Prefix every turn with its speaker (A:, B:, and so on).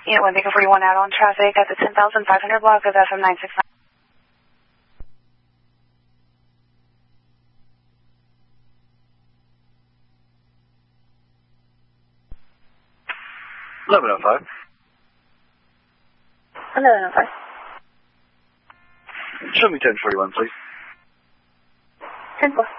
A: Unit 1 Beacon 41 out on traffic at the 10,500 block of FM 969.
B: $11.05.
A: 11:05.
B: Show me 1041, please.
A: 10-4.